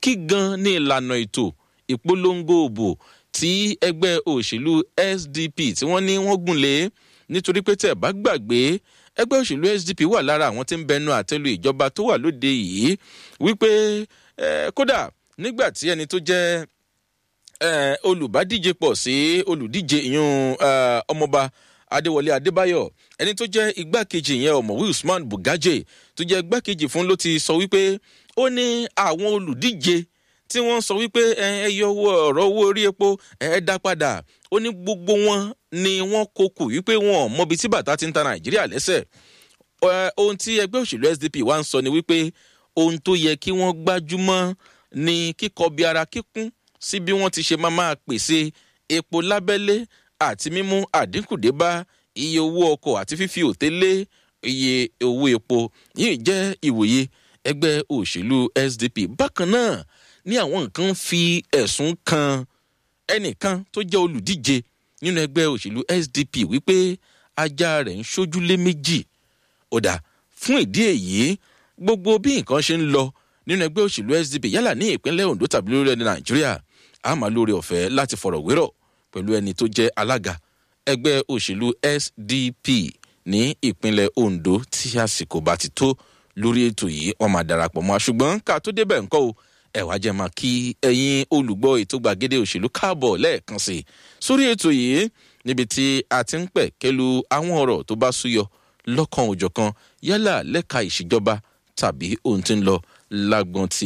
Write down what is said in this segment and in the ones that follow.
kí gan ní ìlànà ètò ìpolongo òbò tí ẹgbẹ́ òṣèlú SDP tí wọ́n ní wọ́n gùnlé nítorí pé tẹ́ bá gbàgbé ẹgbẹ́ òṣèlú SDP wà lára àwọn tí ń bẹnu àtẹ́lu ìjọba tó wà lóde yìí wípé kódà nígbà tí ẹni tó jẹ́ olùbádíje pọ̀ sí olùdíje ìyún ọmọọba Adéwọlé Adébáyọ̀ ẹni tó jẹ́ igbákejì ìyẹn ọ̀mọ̀wé Usman Bugaje tó jẹ́ igbákejì fún ló ti sọ wípé ó ní àwọn olùdíje tí wọ́n sọ wípé ẹ yọ ọ̀rọ̀ owó orí epo ẹ dá padà ó ní gbogbo wọn ni wọ́n kókù wípé wọn ò mọbi tí bàtà ti ń ta Nàìjíríà lẹ́sẹ̀ ohun tí ẹgbẹ́ òṣèlú SDP wá ń sọ ni wípé ohun tó yẹ kí wọ́n gbájúmọ́ ni kíkọbi ara kíkún sí bí wọ́n ti ṣe máa pèsè epo lábẹ́lé àti mímú àdínkù dé bá iye owó ọkọ̀ àti fífi òté lé iye owó epo yìí jẹ́ ìwòye ẹgbẹ́ òṣèlú SDP. Bákan náà ní àwọn nǹkan fi ẹ̀sùn kan ẹnìkan tó jẹ́ olùdíje nínú ẹgbẹ́ òṣèlú SDP wípé ajá rẹ̀ ń ṣójúlé méjì. Ó dà fún ìdí èyí gbogbo bí nǹkan ṣe ń lọ nínú ẹgbẹ́ òṣèlú SDP yálà ní ìpínlẹ̀ Ondo tàbí lórílẹ̀-èdè Nàìjíríà a máa lóore ọ̀fẹ́ láti fọ̀rọ̀wérọ̀ pẹ̀lú ẹni tó jẹ́ alága ẹgbẹ́ òṣèlú SDP ní ìpínlẹ̀ Ondo tí àsìkò bá ti tó lórí ètò yìí wọ́n máa darapọ̀ mọ́ ṣùgbọ́n ká tó débẹ̀ ńkọ́ o ẹ wá jẹ́ máa kí ẹ̀yin olùgbọ́ ètò gbàgede òṣèlú káàbọ̀ lẹ́ẹ̀kan sí sórí ètò yìí níbi tí a ti ń pẹ̀ kẹ́lu àwọn ọ̀rọ̀ tó bá súyọ lọ́kan òjọ̀kan yálà lẹ́ka ìṣèjọba tàbí ohun tí ń lọ lágbọn ti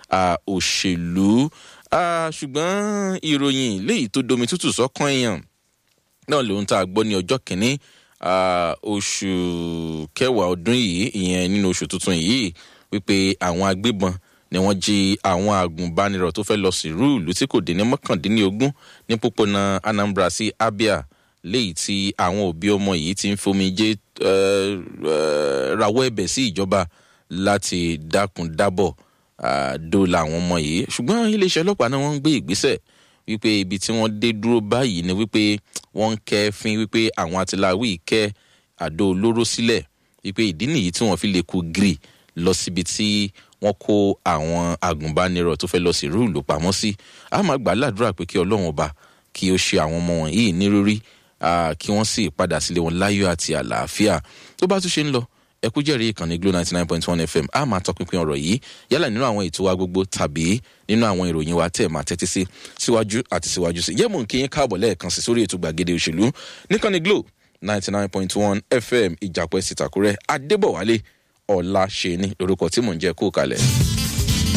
òṣèlú ṣùgbọ́n ìròyìn léyìí tó domi tútù sọ́kàn èèyàn náà lóhun tá a gbọ́ ní ọjọ́ kìíní oṣù kẹwàá ọdún yìí ìyẹn nínú oṣù tuntun yìí wípé àwọn agbébọn ni wọ́n jí àwọn agùnbánirọ̀ tó fẹ́ lọ sí rúùlù tí kò dín ní 19 ní pópónà Anambra sí Abia léyìí tí àwọn òbí ọmọ yìí ti ń fomijé rawọ́ ẹ̀bẹ̀ sí ìjọba láti dákun dábọ̀ dóòlà àwọn ọmọ yìí ṣùgbọ́n iléeṣẹ́ ọlọ́pàá náà wọ́n ń gbé ìgbésẹ̀ wípé ibi tí wọ́n dé dúró báyìí ni wípé wọ́n ń kẹ́fín wípé àwọn atiláwí kẹ́ àdó olóró sílẹ̀ wípé ìdí nìyí tí wọ́n fi lè kó gírì lọ síbi tí wọ́n kó àwọn agùnbánirọ̀ tó fẹ́ lọ sí rúùlù pamọ́ sí. a máa gbà ládùúrà pé kí Ọlọ́run ọba kí ó ṣe àwọn ọmọ wọn yìí nírírí kí wọ́n sì padà sílé wọn láyọ̀ àti àlàáfíà. tó bá tún ṣe ń lọ ẹ kú jẹ́rìí ìkànnì Glo 99.1 FM a máa tọpinpin ọ̀rọ̀ yìí yálà nínú àwọn ètò wa gbogbo tàbí nínú àwọn ìròyìn wa tẹ̀ máa tẹ́tí sí síwájú àti síwájú sí. yẹ́mù kí yín káàbọ̀ lẹ́ẹ̀kan sí sórí ètò gbàgede òṣèlú níkànnì Glo 99.1 FM Ìjàpọ̀ Ẹ̀sìtàkúrẹ́ Adébọ̀wálé Ọláṣẹ́ni lórúkọ tí mò ń jẹ́ kó kalẹ̀.